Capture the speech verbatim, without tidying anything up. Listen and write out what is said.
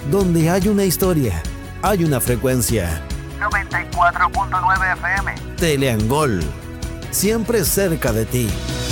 Donde hay una historia, hay una frecuencia. noventa y cuatro punto nueve F M. Teleangol, siempre cerca de ti.